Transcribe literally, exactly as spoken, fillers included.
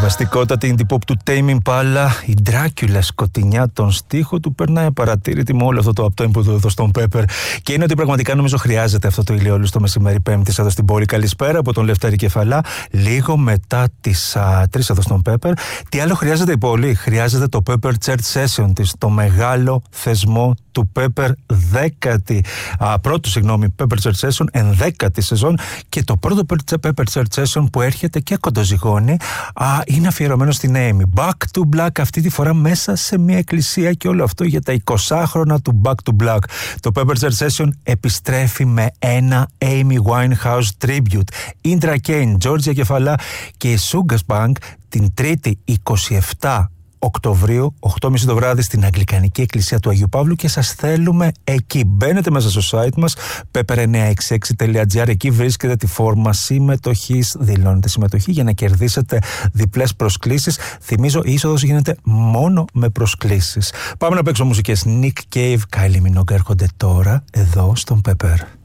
Βαστικότατη indie pop του Tame Impala, η Dracula σκοτεινιά, τον στίχο του περνάει απαρατήρητη με όλο αυτό το uptempo του εδώ στον Pepper. Και είναι ότι πραγματικά νομίζω χρειάζεται αυτό το ηλιόλουστο μεσημέρι Πέμπτης εδώ στην πόλη. Καλησπέρα από τον Λευτέρη Κεφαλά, λίγο μετά τις τρεις εδώ στον Pepper. Τι άλλο χρειάζεται η πόλη? Χρειάζεται το Pepper Church Session της, το μεγάλο θεσμό του Pepper δέκατη, α, πρώτο συγγνώμη Pepper Church Session, ενδέκατη σεζόν, και το πρώτο Pepper Church Session που έρχεται και κοντοζυγώνει α, είναι αφιερωμένο στην Amy. Back to Black, αυτή τη φορά μέσα σε μια εκκλησία, και όλο αυτό για τα εικοσάχρονα του Back to Black. Το Pepper Church Session επιστρέφει με ένα Amy Winehouse tribute. Indra Kane, Georgia Κεφαλά και η Sugas Bank την Τρίτη εικοστή εβδόμη Οκτωβρίου, οκτώ και μισή το βράδυ, στην Αγγλικανική Εκκλησία του Αγίου Παύλου, και σας θέλουμε εκεί. Μπαίνετε μέσα στο site μας pepper εννιακόσια είκοσι έξι τελεία τζι άρ, εκεί βρίσκετε τη φόρμα συμμετοχής, δηλώνετε συμμετοχή για να κερδίσετε διπλές προσκλήσεις. Θυμίζω, η είσοδος γίνεται μόνο με προσκλήσεις. Πάμε να παίξω μουσικές. Nick Cave, Kylie Minogue έρχονται τώρα εδώ στον Pepper.